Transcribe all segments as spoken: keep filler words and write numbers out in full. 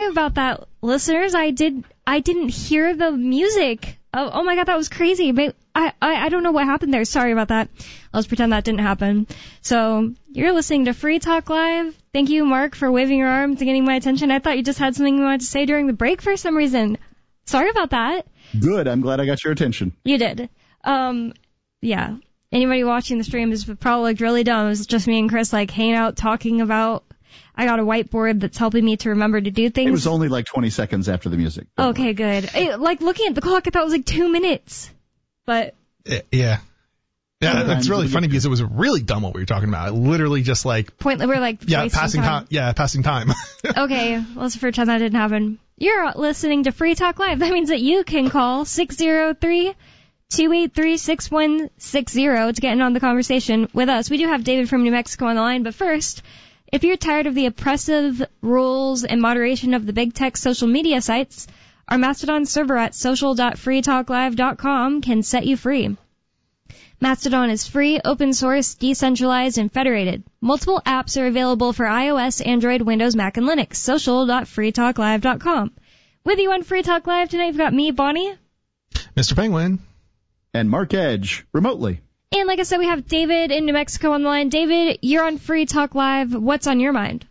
about that, listeners. I did. I didn't hear the music. Oh, oh my God, that was crazy. I, I I don't know what happened there. Sorry about that. Let's pretend that didn't happen. So you're listening to Free Talk Live. Thank you, Mark, for waving your arms and getting my attention. I thought you just had something you wanted to say during the break for some reason. Sorry about that. Good. I'm glad I got your attention. You did. Um, yeah. Anybody watching the stream is probably looked really dumb. It was just me and Chris like hanging out talking about. I got a whiteboard that's helping me to remember to do things. It was only like twenty seconds after the music. Okay, good. I, like looking at the clock, I thought it was like two minutes. But yeah, yeah, that's really funny because it was really dumb what we were talking about. Literally just like point. We're like yeah, passing time. time. Yeah, passing time. Okay, let's pretend that didn't happen. You're listening to Free Talk Live. That means that you can call six zero three, two eight three, six one six zero to get in on the conversation with us. We do have David from New Mexico on the line, but first, if you're tired of the oppressive rules and moderation of the big tech social media sites, our Mastodon server at social dot free talk live dot com can set you free. Mastodon is free, open source, decentralized, and federated. Multiple apps are available for iOS, Android, Windows, Mac, and Linux. social dot free talk live dot com. With you on Free Talk Live tonight, we've got me, Bonnie. Mister Penguin. And Mark Edge, remotely. And like I said, we have David in New Mexico on the line. David, you're on Free Talk Live. What's on your mind?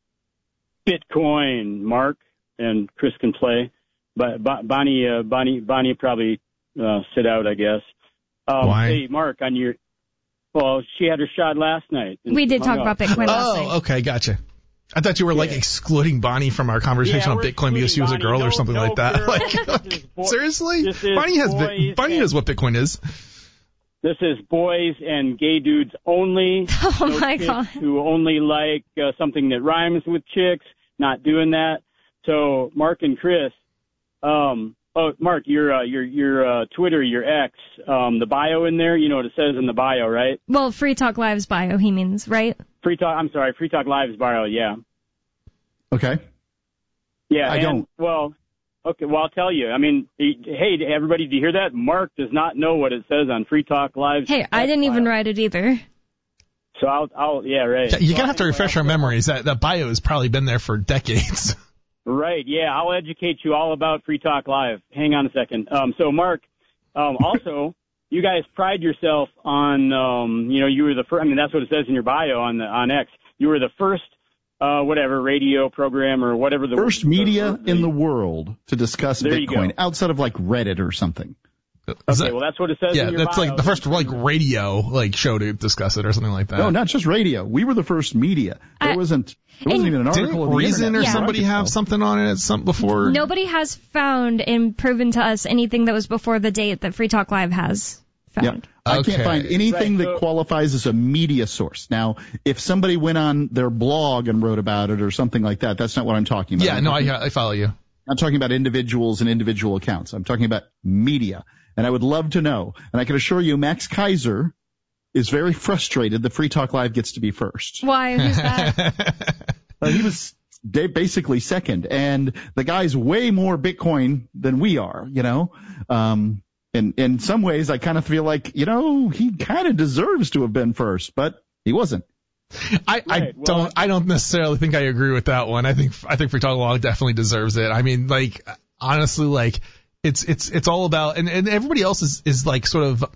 Bitcoin, Mark, and Chris can play. But Bonnie, uh, Bonnie, Bonnie probably uh, sit out, I guess. Um, Why? Hey, Mark, on your, well, she had her shot last night. We did talk up. about Bitcoin last night. Oh, okay, gotcha. I thought you were like yeah. excluding Bonnie from our conversation yeah, on Bitcoin because she was a girl no, or something no, like that. Girl, like, like boy, seriously, Bonnie has Bonnie knows what Bitcoin is. This is boys and gay dudes only. Oh no my chicks God! Who only like uh, something that rhymes with chicks. Not doing that. So Mark and Chris, um, oh Mark, your uh, your your uh, Twitter, your X, um, the bio in there. You know what it says in the bio, right? Well, Free Talk Live's bio, he means, right? Free Talk. I'm sorry, Free Talk Live's bio. Yeah. Okay. Yeah. I and, don't. Well. Okay, well, I'll tell you. I mean, hey, everybody, do you hear that? Mark does not know what it says on Free Talk Live. Hey, I didn't even write it either. So I'll, I'll yeah, right. You're so going to have to refresh our memories. That, that bio has probably been there for decades. Right, yeah, I'll educate you all about Free Talk Live. Hang on a second. Um, so, Mark, um, also, you guys pride yourself on, um, you know, you were the first, I mean, that's what it says in your bio on the on X. You were the first Uh, whatever, radio program or whatever the first the, media the, the, in the world to discuss there Bitcoin outside of like Reddit or something. Okay, that, well, that's what it says yeah, in your that's bio. like the first like radio like show to discuss it or something like that. No, not just radio. We were the first media. There I, wasn't there wasn't even an article Didn't on the Reason internet. or Yeah. somebody have something on it at some before? Nobody has found and proven to us anything that was before the date that Free Talk Live has found. Yeah. I Okay. can't find anything Right, so- that qualifies as a media source. Now, if somebody went on their blog and wrote about it or something like that, that's not what I'm talking about. Yeah, no, I, I follow you. I'm talking about individuals and individual accounts. I'm talking about media. And I would love to know. And I can assure you, Max Kaiser is very frustrated that Free Talk Live gets to be first. Why? Who's that? Uh, he was da- basically second. And the guy's way more Bitcoin than we are, you know. Um, and in some ways, I kind of feel like, you know, he kind of deserves to have been first, but he wasn't. I, I Right, well- don't I don't necessarily think I agree with that one. I think I think Free Talk Live definitely deserves it. I mean, like honestly, like it's it's it's all about and, and everybody else is, is like sort of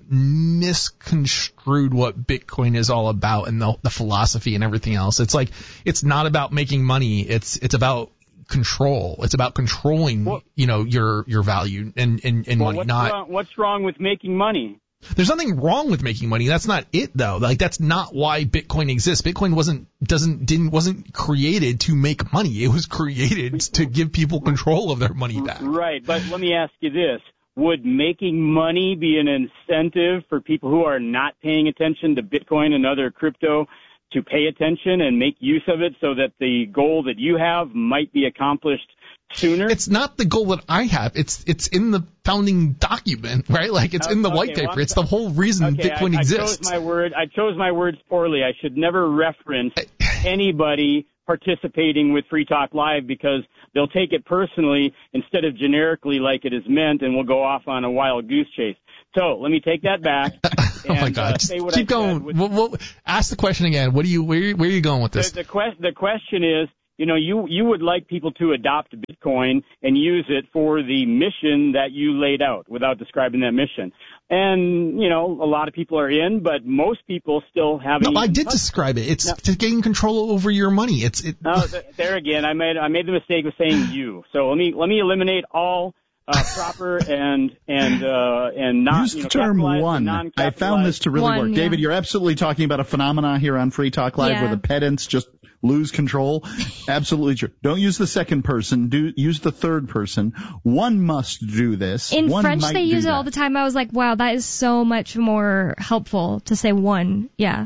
misconstrued what Bitcoin is all about and the, the philosophy and everything else. It's like it's not about making money. It's it's about control. It's about controlling, well, you know, your your value and and, and well, money. what's Not wrong, what's wrong with making money? There's nothing wrong with making money. That's not it, though. Like that's not why Bitcoin exists. Bitcoin wasn't doesn't didn't wasn't created to make money. It was created to give people control of their money back. Right, but let me ask you this. Would making money be an incentive for people who are not paying attention to Bitcoin and other crypto to pay attention and make use of it so that the goal that you have might be accomplished sooner? It's not the goal that I have. It's it's in the founding document, right? Like it's in the Okay, white paper. well, it's the whole reason okay, Bitcoin I, I exists. chose my word. I chose my words poorly. I should never reference anybody participating with Free Talk Live because they'll take it personally instead of generically like it is meant, and we'll go off on a wild goose chase. So let me take that back. Oh my and, God! uh, Just say what keep I said going. with- We'll, we'll, ask the question again. What do you? Where, where are you going with this? The, the, que- the question is, you know, you, you would like people to adopt Bitcoin and use it for the mission that you laid out without describing that mission. And, you know, a lot of people are in, but most people still haven't. No, I did describe it. It's no. to gain control over your money. It's it. No, there again, I made I made the mistake of saying you. So let me let me eliminate all uh, proper and and uh, and not. Use you know, the term one. I found this to really one, work. yeah. David, you're absolutely talking about a phenomenon here on Free Talk Live yeah. where the pedants just lose control. Absolutely true. Don't use the second person. Do use the third person. One must do this. In one French, might they do use it that. all the time. I was like, wow, that is so much more helpful to say one. Yeah.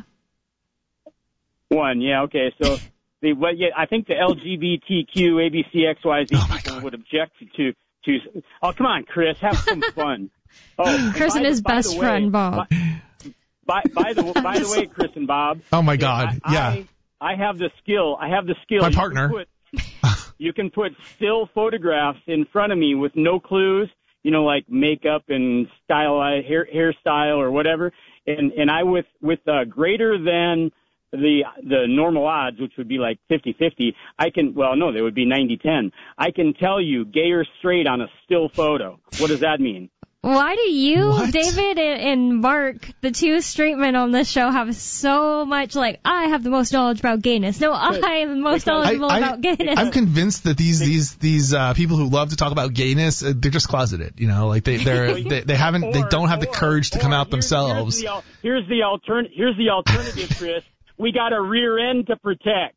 One, yeah, okay. So the what? Yeah, I think the L G B T Q A B C X Y Z Oh my people God. would object to to. Oh, come on, Chris, have some fun. Oh, Chris and by his the- by best the way, friend, Bob. By, by the by the way, Chris and Bob. Oh my God, I, yeah. I, I have the skill. I have the skill. My You can partner. put- You can put still photographs in front of me with no clues, you know, like makeup and style, hair hairstyle or whatever. And and I with with uh, greater than the the normal odds, which would be like fifty-fifty, I can, well, no, they would be ninety ten. I can tell you gay or straight on a still photo. What does that mean? Why do you, What? David and, and Mark, the two straight men on this show, have so much, like, I have the most knowledge about gayness. No, I am the most Because- knowledgeable I- I- about gayness. I'm convinced that these these these uh, people who love to talk about gayness, uh, they're just closeted. You know, like they they're, they they haven't they Or- don't have the or- courage to come or out here's- themselves. Here's the, al- here's the altern- Here's the alternative, Chris. We got a rear end to protect.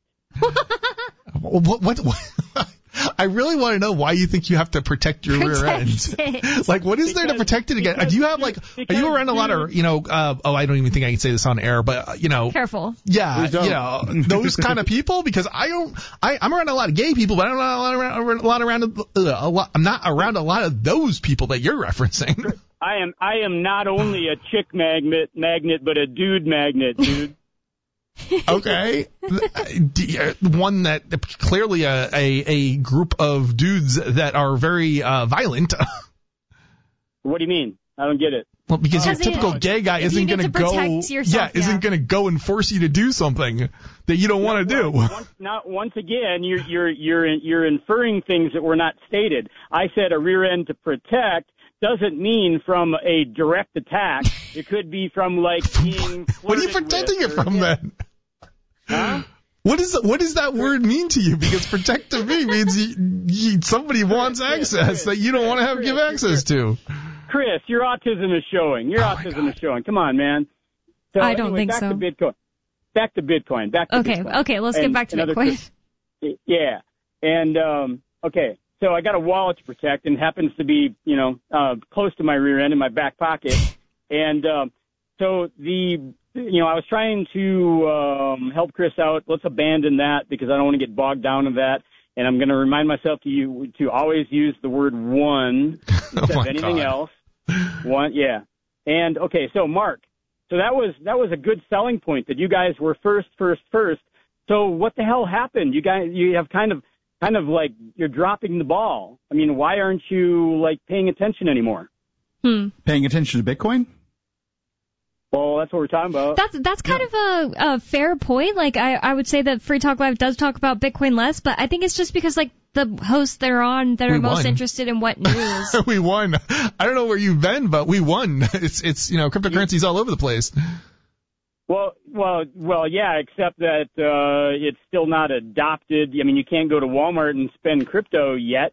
What, what, what I really want to know why you think you have to protect your rear end. Protect it. Like, what is there to Because- protect it against? because- Do you have like? Are because, you around a lot of dude- you know? Uh, oh, I don't even think I can say this on air, but uh, you know. Careful. Yeah, Please don't. you know, those kind of people, because I don't, I, I'm around a lot of gay people, but I'm not a lot around, a lot around, uh, a lot, I'm not around a lot of those people that you're referencing. I am I am not only a chick magnet magnet, but a dude magnet, dude. Okay. D- uh, One that clearly a, a, a group of dudes that are very uh, violent. What do you mean? I don't get it. Well, because your Because you- typical gay guy if you isn't need going to go, protect yourself, yeah, yeah. isn't going to go and force you to do something that you don't want to do. Once, not once again, you're you're you're you're inferring things that were not stated. I said a rear end to protect doesn't mean from a direct attack. It could be from like being. What are you flirted protecting with it or- from yeah. then? Huh? What is what does that word mean to you? Because protect to me means you, you, somebody wants Chris, access Chris, that you don't want to have Chris, give access to. Chris, your autism is showing. Your Oh, my autism God. is showing. Come on, man. So, I don't anyway, think back so. To Bitcoin. Back to Bitcoin. Back to Okay, Bitcoin. okay, let's get And back to another Bitcoin. Chris- Yeah. And, um, okay, so I got a wallet to protect and happens to be, you know, uh, close to my rear end in my back pocket. And, um, so the, you know, I was trying to, um, help Chris out. Let's abandon that because I don't want to get bogged down in that. And I'm going to remind myself to you, to always use the word one instead Oh, of my anything God. else. One, yeah. And, okay, so Mark, so that was, that was a good selling point that you guys were first, first, first. So what the hell happened? You guys, you have kind of, kind of like you're dropping the ball. I mean, why aren't you like paying attention anymore? Hmm. Paying attention to Bitcoin? Well, that's what we're talking about. That's that's kind of a, a fair point. Like I, I would say that Free Talk Live does talk about Bitcoin less, but I think it's just because like the hosts that are on that We are most won. interested in what news. We won. I don't know where you've been, but we won. It's it's you know cryptocurrency's all over the place. Well, well, well, yeah, except that uh, it's still not adopted. I mean, you can't go to Walmart and spend crypto yet.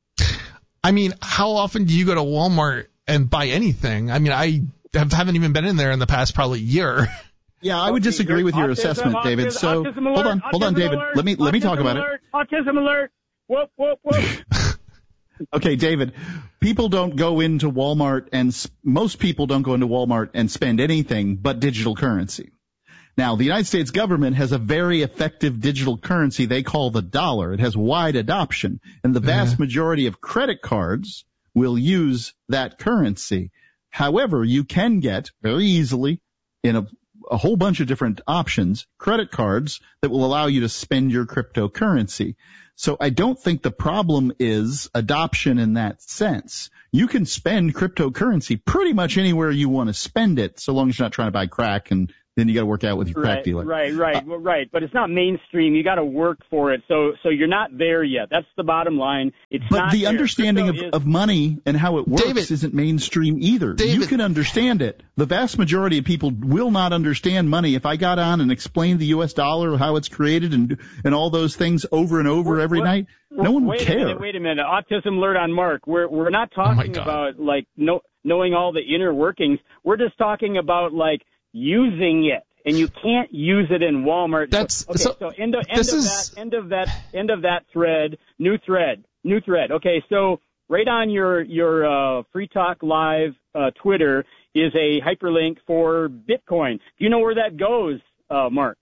I mean, how often do you go to Walmart and buy anything? I mean, I have, haven't even been in there in the past probably year. Yeah, I would Okay, disagree with your autism, assessment, autism, David. So autism hold alert, on, hold on, autism David. alert, Let me let me talk autism about it. alert, Autism alert! Whoop, whoop, whoop. Okay, David, people don't go into Walmart and s- most people don't go into Walmart and spend anything but digital currency. Now, the United States government has a very effective digital currency they call the dollar. It has wide adoption, and the vast Yeah. majority of credit cards will use that currency. However, you can get very easily in a, a whole bunch of different options, credit cards that will allow you to spend your cryptocurrency. So I don't think the problem is adoption in that sense. You can spend cryptocurrency pretty much anywhere you want to spend it, so long as you're not trying to buy crack and then you got to work out with your right, crack dealer. Right, right, Uh, right. But it's not mainstream. You got to work for it. So, so you're not there yet. That's the bottom line. It's but not the there. understanding of, Crypto is- of money and how it works David, isn't mainstream either. David, you can understand it. The vast majority of people will not understand money. If I got on and explained the U S dollar, how it's created, and and all those things over and over What- every what- night, no one would wait care. A minute, wait a minute. Autism alert on Mark. We're we're not Oh my talking God. about like no, knowing all the inner workings. We're just talking about like using it. And you can't use it in Walmart. That's- okay. so So, end of end this of is- that end of that end of that thread. New thread. New thread. Okay. So right on your your uh, Free Talk Live uh, Twitter is a hyperlink for Bitcoin. Do you know where that goes, uh, Mark?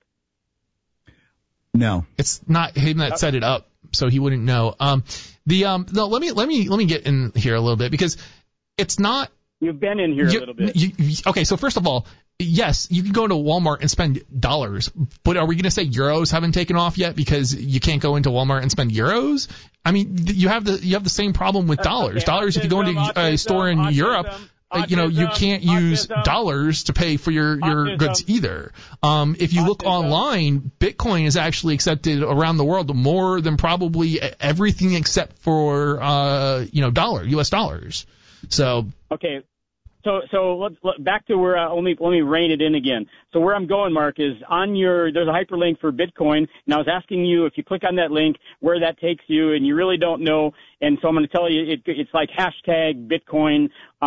No. It's not him that set it up, so he wouldn't know. Um, the um, no, let me let me let me get in here a little bit because it's not. You've been in here you, a little bit. You, you, okay, so first of all, yes, you can go to Walmart and spend dollars, but are we going to say euros haven't taken off yet because you can't go into Walmart and spend euros? I mean, th- you have the you have the same problem with dollars. Okay, dollars, if you go into autism, a store in autism, Europe. Uh, you know, you autism, can't use autism, dollars to pay for your, your autism. goods either. Um, if you look Autism. online, Bitcoin is actually accepted around the world more than probably everything except for, uh, you know, dollar, U S dollars. So, Okay. So, so let's let, back to where uh, let me let me rein it in again. So where I'm going, Mark, is on your there's a hyperlink for Bitcoin, and I was asking you if you click on that link where that takes you, and you really don't know. And so I'm going to tell you it, it's like hashtag Bitcoin uh,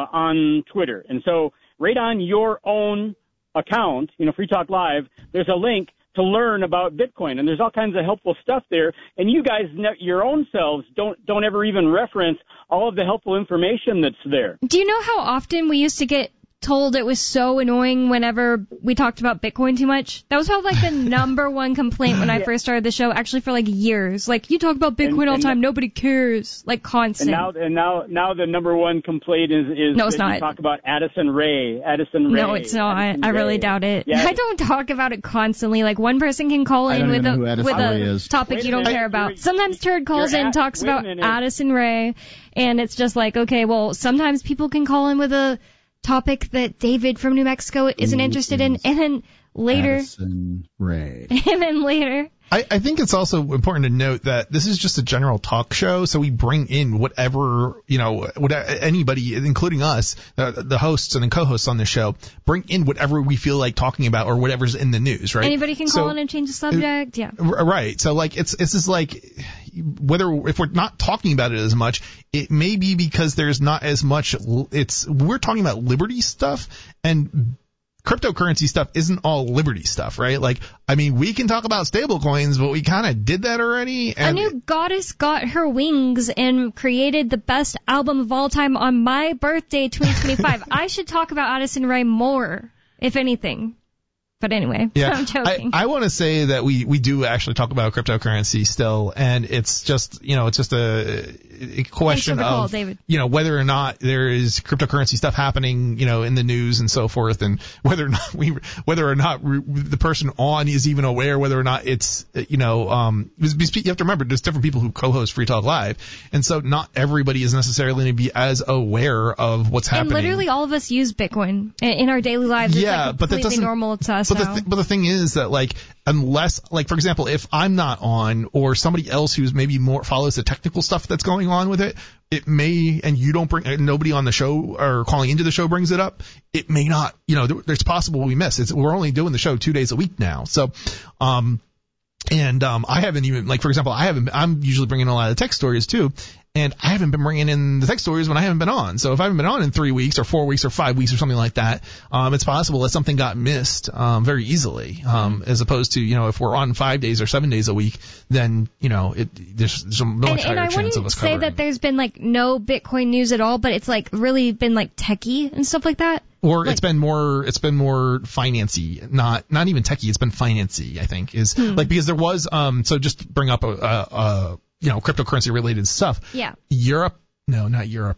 on Twitter. And so right on your own account, you know, Free Talk Live, there's a link to learn about Bitcoin, and there's all kinds of helpful stuff there. And you guys, ne- your own selves, don't don't ever even reference all of the helpful information that's there. Do you know how often we used to get told it was so annoying whenever we talked about Bitcoin too much? That was probably like the number one complaint when I first started the show, actually for like years. Like, you talk about Bitcoin And- all and- the time, nobody cares. Like, constant. And now, and now, now the number one complaint is is No, it's that you not. talk about Addison Rae. Addison Rae. No, it's not. Addison I really Rae. doubt it. Yeah. I don't talk about it constantly. Like, one person can call I in don't with even know a who Addison with Rae a is. topic Wait you a don't minute. care about. You're- Sometimes Turd calls you're in, at- talks wait a about minute. Addison Rae, and it's just like, okay, well, sometimes people can call in with a topic that David from New Mexico isn't Who interested in, is and then later, Addison Rae. and then later. I, I think it's also important to note that this is just a general talk show, so we bring in whatever, you know, what anybody, including us, uh, the hosts and the co-hosts on the show, bring in whatever we feel like talking about or whatever's in the news, right? Anybody can So- call in and change the subject. Yeah. R- Right. So like it's it's just like whether if we're not talking about it as much, it may be because there's not as much. l- It's we're talking about liberty stuff and cryptocurrency stuff isn't all liberty stuff, right? Like I mean, we can talk about stable coins, but we kind of did that already. A And new goddess got her wings and created the best album of all time on my birthday, twenty twenty-five. I should talk about Addison Rae more, if anything. But anyway, Yeah, I'm joking. I, I want to say that we, we do actually talk about cryptocurrency still, and it's just you know it's just a, a question the call, of David. you know whether or not there is cryptocurrency stuff happening you know in the news and so forth, and whether or not we whether or not we, the person on is even aware whether or not it's you know um you have to remember there's different people who co-host Free Talk Live, and so not everybody is necessarily going to be as aware of what's and happening. literally all of us use Bitcoin in, in our daily lives. Yeah, it's like but that completely doesn't- normal to us But the, now. th- but the thing is that, like, unless, like, for example, if I'm not on or somebody else who's maybe more follows the technical stuff that's going on with it, it may, and you don't bring, and nobody on the show or calling into the show brings it up, it may not, you know, there, it's possible we miss. It's, we're only doing the show two days a week now. So, um, and, um, I haven't even, like, for example, I haven't, I'm usually bringing a lot of tech stories too. And I haven't been bringing in the tech stories when I haven't been on. So if I haven't been on in three weeks or four weeks or five weeks or something like that, um, it's possible that something got missed um, very easily. Um, as opposed to, you know, if we're on five days or seven days a week, then, you know, it, there's, there's a much and, higher and I chance wouldn't of us say covering. that there's been like no Bitcoin news at all, but it's like really been like techie and stuff like that. Or like- it's been more, it's been more financy, not, not even techie. It's been financy, I think, is Hmm. like, because there was, um, so just to bring up a, a, a, you know, cryptocurrency related stuff. Yeah. Europe, no, not Europe.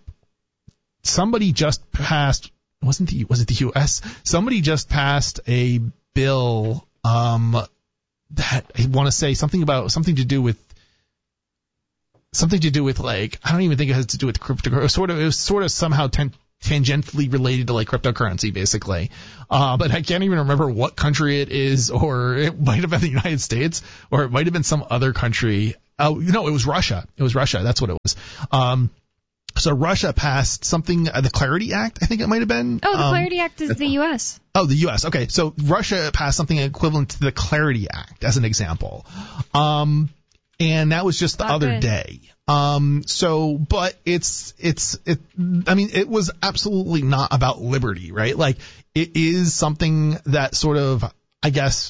Somebody just passed, wasn't the, was it the U S? Somebody just passed a bill, um, that I want to say something about, something to do with, something to do with like, I don't even think it has to do with crypto, it was sort of, it was sort of somehow ten, tangentially related to like cryptocurrency, basically. Uh, but I can't even remember what country it is, or it might have been the United States, or it might have been some other country. Oh, no, it was Russia. It was Russia. That's what it was. Um, so Russia passed something, uh, the Clarity Act, I think it might have been. Oh, the um, Clarity Act is the U S. Oh, the U S. Okay. So Russia passed something equivalent to the Clarity Act, as an example. Um, and that was just the Not other good. day. Um, so, but it's, it's, it, I mean, it was absolutely not about liberty, right? Like, it is something that sort of, I guess,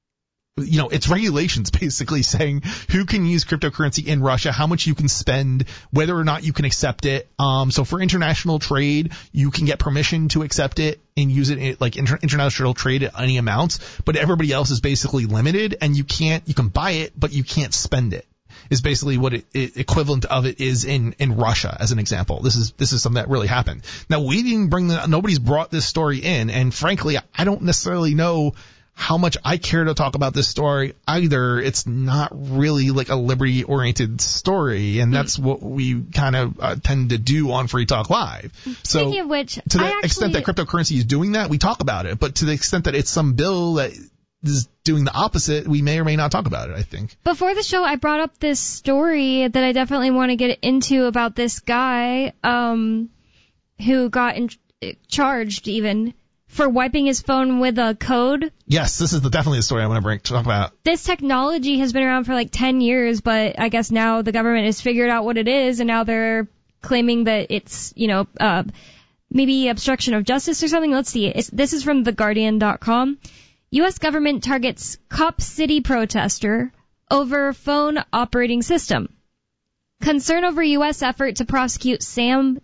you know, it's regulations basically saying who can use cryptocurrency in Russia, how much you can spend, whether or not you can accept it. Um, so for international trade, you can get permission to accept it and use it in, like inter- international trade at any amounts, but everybody else is basically limited, and you can't, you can buy it, but you can't spend it. Is basically what it, it equivalent of it is in, in Russia, as an example. This is this is something that really happened. Now, we didn't bring the, nobody's brought this story in, and frankly, I don't necessarily know how much I care to talk about this story either. It's not really like a liberty-oriented story, and that's what we kind of uh, tend to do on Free Talk Live. So, Speaking of which, to the I extent actually- that cryptocurrency is doing that, we talk about it. But to the extent that it's some bill that is doing the opposite, we may or may not talk about it, I think. Before the show, I brought up this story that I definitely want to get into about this guy um, who got in- charged even for wiping his phone with a code. Yes, this is the, definitely the story I want to bring to talk about. This technology has been around for like ten years, but I guess now the government has figured out what it is, and now they're claiming that it's, you know, uh, maybe obstruction of justice or something. Let's see. It's, this is from the guardian dot com. U S government targets Cop City protester over phone operating system. Concern over U S effort to prosecute Sam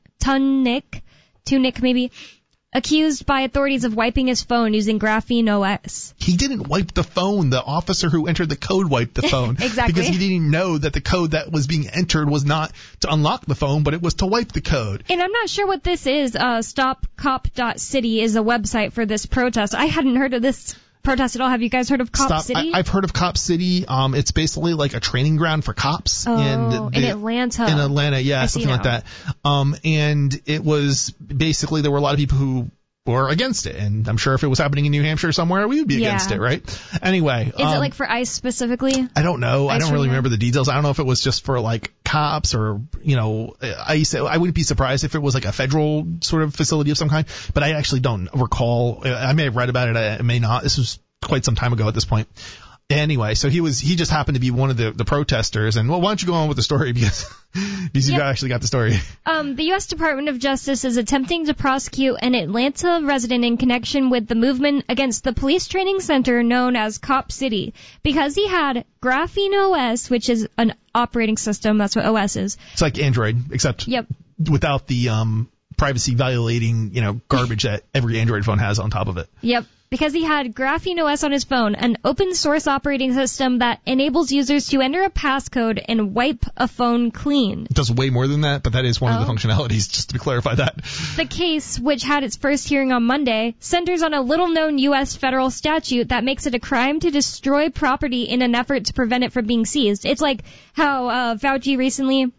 Tunick, Tunick maybe, accused by authorities of wiping his phone using Graphene O S. He didn't wipe the phone. The officer who entered the code wiped the phone. Exactly. Because he didn't know that the code that was being entered was not to unlock the phone, but it was to wipe the code. And I'm not sure what this is. Uh, stop cop dot city is a website for this protest. I hadn't heard of this protest at all. Have you guys heard of Cop Stop. City? I, I've heard of Cop City. Um, it's basically like a training ground for cops. Oh, and in they- Atlanta. In Atlanta, yeah, I see something like now. that. Um, and it was basically, there were a lot of people who were against it. And I'm sure if it was happening in New Hampshire somewhere, we would be Yeah. against it, right? Anyway. Is um, it like for ICE specifically? I don't know. I Ice don't really Arena? remember the details. I don't know if it was just for like cops or, you know, ICE. I wouldn't be surprised if it was like a federal sort of facility of some kind, but I actually don't recall. I may have read about it. I may not. This was quite some time ago at this point. Anyway, so he was, he just happened to be one of the, the protesters. And well, why don't you go on with the story because, because you Yep. actually got the story. Um, the U S Department of Justice is attempting to prosecute an Atlanta resident in connection with the movement against the police training center known as Cop City because he had Graphene O S, which is an operating system. That's what O S is. It's like Android, except Yep. without the, um, privacy violating, you know, garbage that every Android phone has on top of it. Yep. Because he had Graphene O S on his phone, an open source operating system that enables users to enter a passcode and wipe a phone clean. It does way more than that, but that is one Oh. of the functionalities, just to clarify that. The case, which had its first hearing on Monday, centers on a little-known U S federal statute that makes it a crime to destroy property in an effort to prevent it from being seized. It's like how uh, Fauci recently,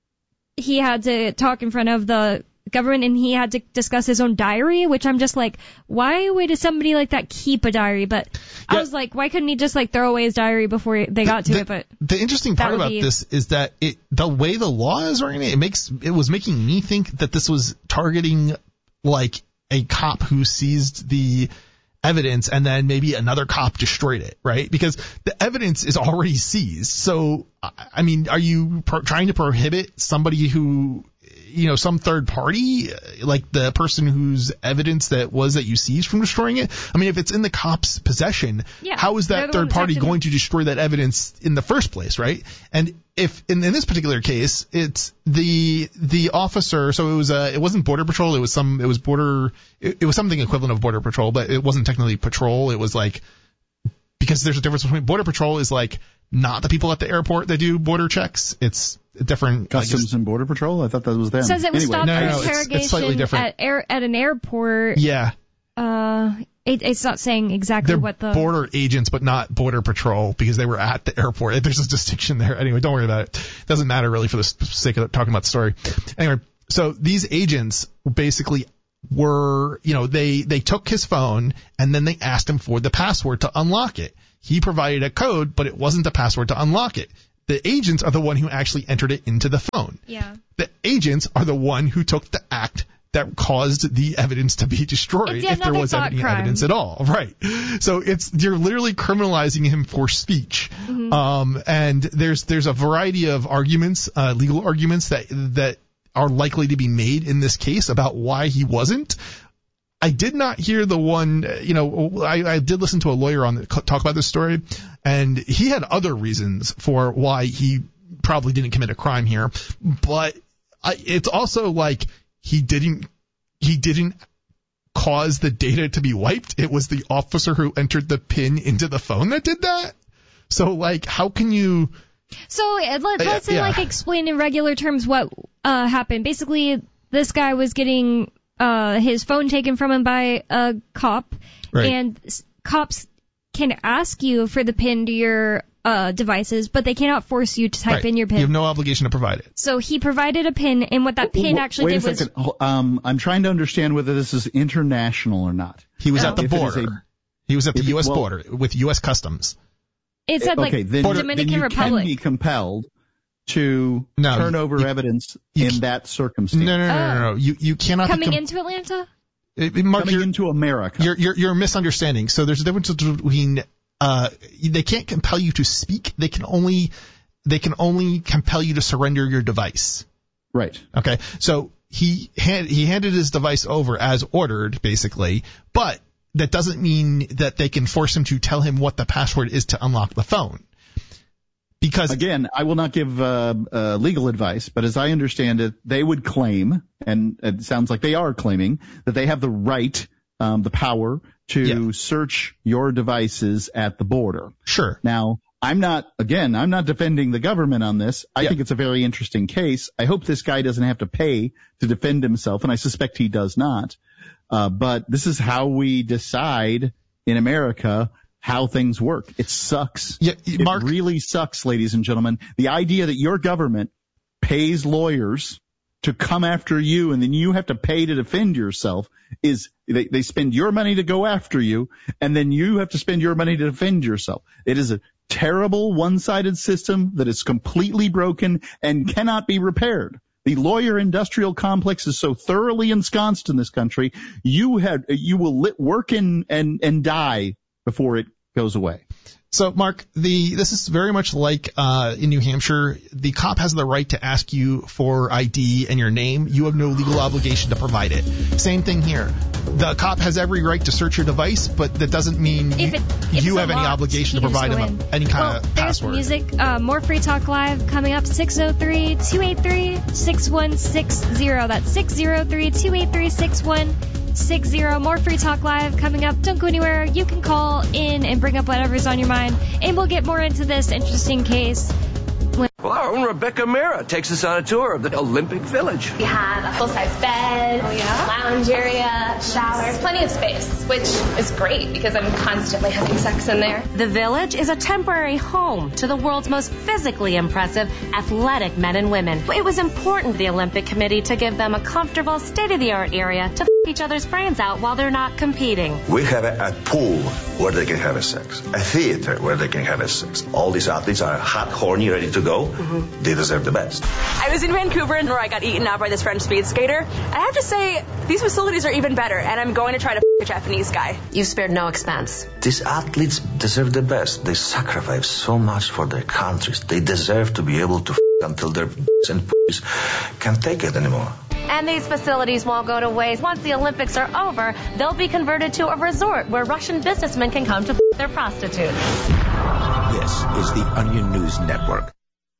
he had to talk in front of the government and he had to discuss his own diary, which I'm just like, why would somebody like that keep a diary? But I Yeah. was like, why couldn't he just like throw away his diary before they got to the, it? But the interesting part would about be- this is that it the way the law is written, it makes it was making me think that this was targeting like a cop who seized the evidence and then maybe another cop destroyed it, right? Because the evidence is already seized. So, I I mean, are you pro- trying to prohibit somebody who, you know, some third party, like the person whose evidence that was that you seized from destroying it? I mean, if it's in the cop's possession, Yeah, how is they're that the third one party protecting going to destroy that evidence in the first place, right? And if in, in this particular case, it's the the officer, so it was uh, it wasn't Border Patrol, it was some it was border it, it was something equivalent of Border Patrol, but it wasn't technically patrol. It was like, because there's a difference between Border Patrol is like not the people at the airport that do border checks. It's a different Customs like, and Border Patrol? I thought that was them. it says it was anyway. stopped No, for no, no, it's- it's interrogation slightly different. at air at an airport. yeah. Uh, it, it's not saying exactly They're what the border agents, but not Border Patrol because they were at the airport. There's a distinction there. Anyway, don't worry about it. It doesn't matter really for the sake of talking about the story. Anyway, so these agents basically were, you know, they, they took his phone and then they asked him for the password to unlock it. He provided a code, but it wasn't the password to unlock it. The agents are the one who actually entered it into the phone. Yeah. The agents are the one who took the act that caused the evidence to be destroyed, It's yet if there another was thought any crime. evidence at all. Right. So it's, you're literally criminalizing him for speech. Mm-hmm. Um, and there's, there's a variety of arguments, uh, legal arguments that, that are likely to be made in this case about why he wasn't. I did not hear the one, you know, I, I did listen to a lawyer on the, talk about this story, and he had other reasons for why he probably didn't commit a crime here. But I, it's also like he didn't, he didn't cause the data to be wiped. It was the officer who entered the PIN into the phone that did that. So, like, how can you... So uh, let, let's Uh, yeah. like explain in regular terms what uh, happened. Basically, this guy was getting uh, his phone taken from him by a cop, Right. and s- cops can ask you for the PIN to your uh, devices, but they cannot force you to type Right. in your PIN. You have no obligation to provide it. So he provided a PIN, and what that PIN Wait actually a did was second. Ho- Um, I'm trying to understand whether this is international or not. He was Oh. at the If it is border. a- He was at the if it- U S well- border with U S Customs. it said like okay, then, Dominican then you Republic. can be compelled to No, turn you- over you- evidence you in c- that circumstance. No, no, no, no, no, no. You you cannot be Coming com- into Atlanta? Uh, Mark, Coming you're, into America. you're, you're, you're misunderstanding. So there's a difference between, uh, they can't compel you to speak. They can only, they can only compel you to surrender your device. Right. Okay. So he hand, he handed his device over as ordered, basically, but that doesn't mean that they can force him to tell him what the password is to unlock the phone. Because Again, I will not give uh, uh, legal advice, but as I understand it, they would claim, and it sounds like they are claiming, that they have the right, um, the power to Yeah. search your devices at the border. sure. Now, I'm not, again, I'm not defending the government on this. I Yeah. think it's a very interesting case. I hope this guy doesn't have to pay to defend himself, and I suspect he does not. Uh, but this is how we decide in America how things work. It sucks. Yeah, It Mark, really sucks, ladies and gentlemen. The idea that your government pays lawyers to come after you and then you have to pay to defend yourself is they, they spend your money to go after you and then you have to spend your money to defend yourself. It is a terrible one-sided system that is completely broken and cannot be repaired. The lawyer industrial complex is so thoroughly ensconced in this country, you have, you will lit, work in and, and die before it goes away. So, Mark, the this is very much like uh, in New Hampshire. The cop has the right to ask you for I D and your name. You have no legal obligation to provide it. Same thing here. The cop has every right to search your device, but that doesn't mean If you, it- if you it's have any unlocked, obligation you to can just provide go him in. a, any kind well, of there's password. music. Uh, more Free Talk Live coming up. six oh three, two eight three, six one six zero. That's six oh three, two eight three, six one six zero. More Free Talk Live coming up. Don't go anywhere. You can call in and bring up whatever's on your mind, and we'll get more into this interesting case. Well, our own Rebecca Mera takes us on a tour of the Olympic Village. We have a full-size bed, oh, yeah? lounge area, shower, plenty of space, which is great because I'm constantly having sex in there. The Village is a temporary home to the world's most physically impressive athletic men and women. It was important to the Olympic Committee to give them a comfortable, state-of-the-art area to f- each other's brains out while they're not competing. We have a, a pool where they can have a sex, a theater where they can have a sex. All these athletes are hot, horny, ready to go. Mm-hmm. They deserve the best. I was in Vancouver and where I got eaten out by this French speed skater. I have to say, these facilities are even better, and I'm going to try to f- a Japanese guy. You've spared no expense. These athletes deserve the best. They sacrifice so much for their countries. They deserve to be able to f- until their and p***s can't take it anymore. And these facilities won't go to waste. Once the Olympics are over, they'll be converted to a resort where Russian businessmen can come to f- their prostitutes. This is the Onion News Network.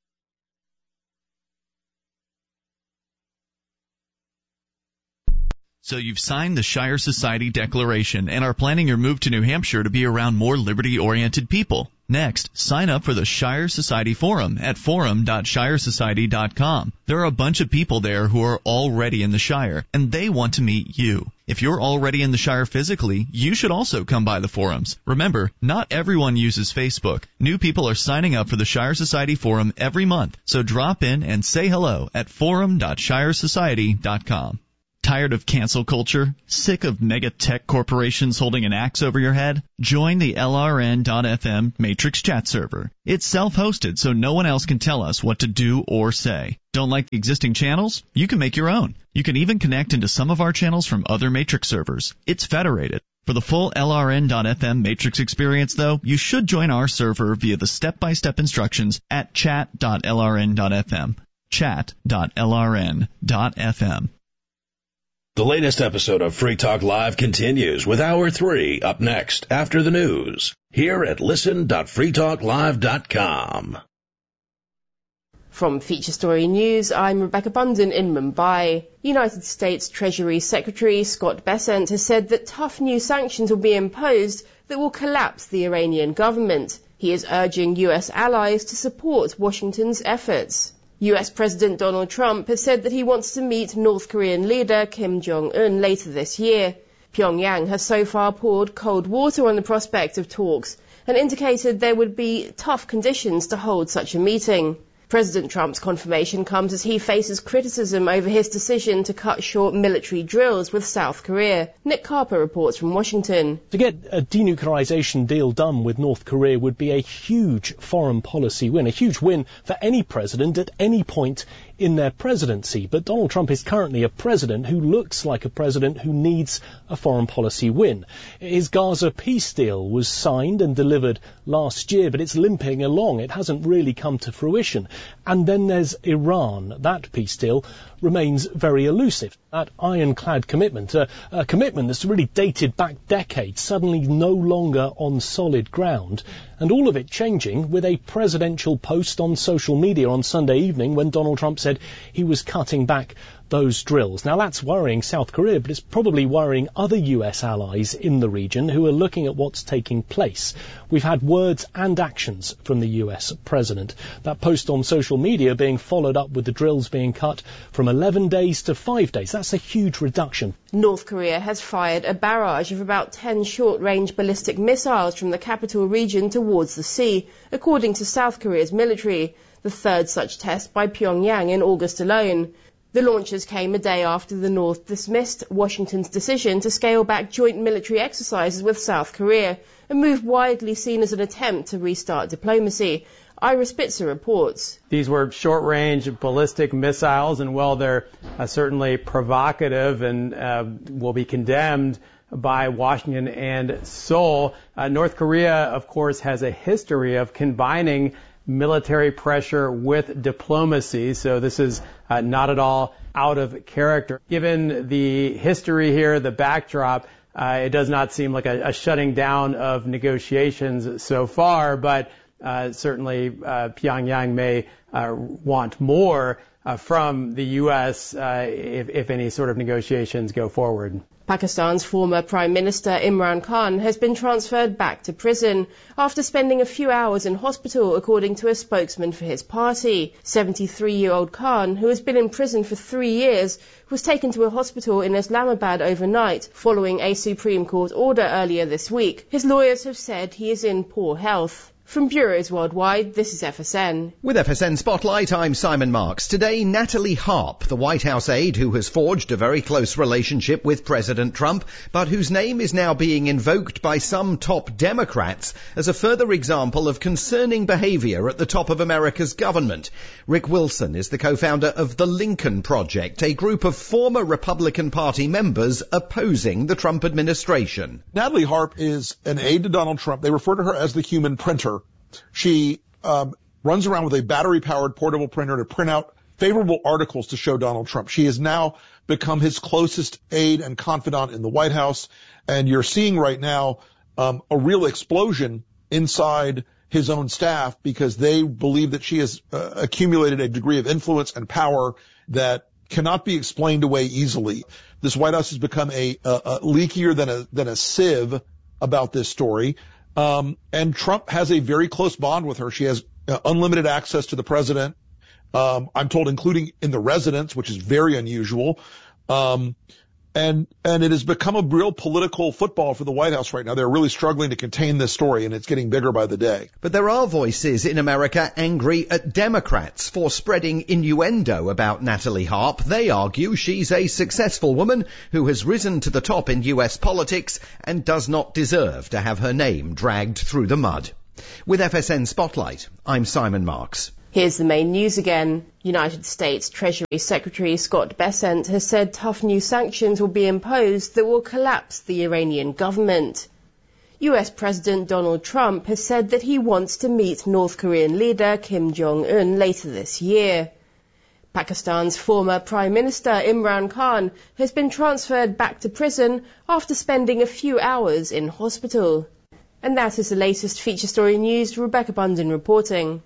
So you've signed the Shire Society Declaration and are planning your move to New Hampshire to be around more liberty-oriented people. Next, sign up for the Shire Society Forum at forum dot shire society dot com. There are a bunch of people there who are already in the Shire, and they want to meet you. If you're already in the Shire physically, you should also come by the forums. Remember, not everyone uses Facebook. New people are signing up for the Shire Society Forum every month, so drop in and say hello at forum dot shire society dot com. Tired of cancel culture? Sick of mega tech corporations holding an axe over your head? Join the L R N dot F M Matrix chat server. It's self-hosted, so no one else can tell us what to do or say. Don't like the existing channels? You can make your own. You can even connect into some of our channels from other Matrix servers. It's federated. For the full L R N dot F M Matrix experience, though, you should join our server via the step-by-step instructions at chat dot L R N dot F M. chat dot L R N dot F M. The latest episode of Free Talk Live continues with Hour three up next after the news here at listen dot free talk live dot com. From Feature Story News, I'm Rebecca Bunden in Mumbai. United States Treasury Secretary Scott Bessent has said that tough new sanctions will be imposed that will collapse the Iranian government. He is urging U S allies to support Washington's efforts. U S President Donald Trump has said that he wants to meet North Korean leader Kim Jong-un later this year. Pyongyang has so far poured cold water on the prospect of talks and indicated there would be tough conditions to hold such a meeting. President Trump's confirmation comes as he faces criticism over his decision to cut short military drills with South Korea. Nick Carper reports from Washington. To get a denuclearization deal done with North Korea would be a huge foreign policy win, a huge win for any president at any point in their presidency. But Donald Trump is currently a president who looks like a president who needs a foreign policy win. His Gaza peace deal was signed and delivered last year, but it's limping along. It hasn't really come to fruition. And then there's Iran. That peace deal remains very elusive. That ironclad commitment, a, a commitment that's really dated back decades, suddenly no longer on solid ground. And all of it changing with a presidential post on social media on Sunday evening when Donald Trump said he was cutting back those drills. Now that's worrying South Korea, but it's probably worrying other U S allies in the region who are looking at what's taking place. We've had words and actions from the U S president. That post on social media being followed up with the drills being cut from eleven days to five days. That's a huge reduction. North Korea has fired a barrage of about ten short-range ballistic missiles from the capital region towards the sea, according to South Korea's military, the third such test by Pyongyang in August alone. The launches came a day after the North dismissed Washington's decision to scale back joint military exercises with South Korea, a move widely seen as an attempt to restart diplomacy. Ira Spitzer reports. These were short-range ballistic missiles, and while they're uh, certainly provocative and uh, will be condemned by Washington and Seoul, uh, North Korea, of course, has a history of combining military pressure with diplomacy, so this is uh, not at all out of character. Given the history here, the backdrop, uh, it does not seem like a, a shutting down of negotiations so far, but uh, certainly uh, Pyongyang may uh, want more uh, from the U S uh, if, if any sort of negotiations go forward. Pakistan's former Prime Minister Imran Khan has been transferred back to prison after spending a few hours in hospital, according to a spokesman for his party. seventy-three-year-old Khan, who has been in prison for three years, was taken to a hospital in Islamabad overnight following a Supreme Court order earlier this week. His lawyers have said he is in poor health. From bureaus worldwide, this is F S N. With F S N Spotlight, I'm Simon Marks. Today, Natalie Harp, the White House aide who has forged a very close relationship with President Trump, but whose name is now being invoked by some top Democrats as a further example of concerning behavior at the top of America's government. Rick Wilson is the co-founder of the Lincoln Project, a group of former Republican Party members opposing the Trump administration. Natalie Harp is an aide to Donald Trump. They refer to her as the human printer. She um, runs around with a battery-powered portable printer to print out favorable articles to show Donald Trump. She has now become his closest aide and confidant in the White House, and you're seeing right now um, a real explosion inside his own staff because they believe that she has uh, accumulated a degree of influence and power that cannot be explained away easily. This White House has become a, a, a leakier than a than a sieve about this story. Um, and Trump has a very close bond with her. She has uh, unlimited access to the president. Um, I'm told including in the residence, which is very unusual. Um, and, and it has become a real political football for the White House right now. They're really struggling to contain this story, and it's getting bigger by the day. But there are voices in America angry at Democrats for spreading innuendo about Natalie Harp. They argue she's a successful woman who has risen to the top in U S politics and does not deserve to have her name dragged through the mud. With F S N Spotlight, I'm Simon Marks. Here's the main news again. United States Treasury Secretary Scott Bessent has said tough new sanctions will be imposed that will collapse the Iranian government. U S President Donald Trump has said that he wants to meet North Korean leader Kim Jong-un later this year. Pakistan's former Prime Minister Imran Khan has been transferred back to prison after spending a few hours in hospital. And that is the latest feature story news. Rebecca Bundin reporting.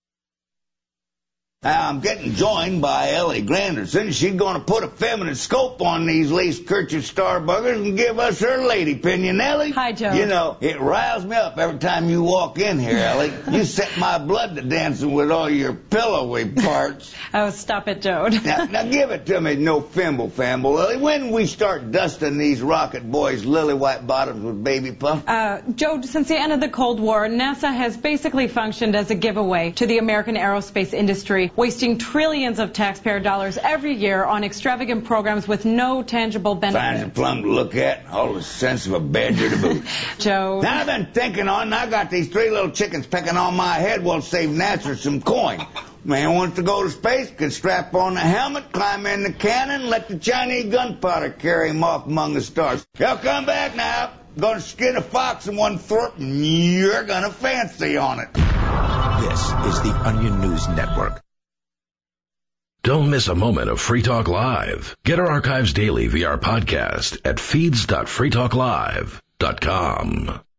I'm getting joined by Ellie Granderson. She's going to put a feminine scope on these lace-kerchief starbuggers and give us her lady opinion. Ellie? Hi, Joe. You know, it riles me up every time you walk in here, Ellie. You set my blood to dancing with all your pillowy parts. Oh, stop it, Joe. now, now give it to me, no fimble famble, Ellie. When we start dusting these rocket boys' lily white bottoms with baby pump? Uh, Joe, since the end of the Cold War, NASA has basically functioned as a giveaway to the American aerospace industry, wasting trillions of taxpayer dollars every year on extravagant programs with no tangible benefit. Finds a plum to look at, all the sense of a badger to boot. Joe. Now I've been thinking on, and I got these three little chickens pecking on my head. Well, save NASA some coin. Man wants to go to space, can strap on the helmet, climb in the cannon, let the Chinese gunpowder carry him off among the stars. He'll come back now. Gonna skin a fox in one throat, and you're gonna fancy on it. This is the Onion News Network. Don't miss a moment of Free Talk Live. Get our archives daily via our podcast at feeds dot free talk live dot com.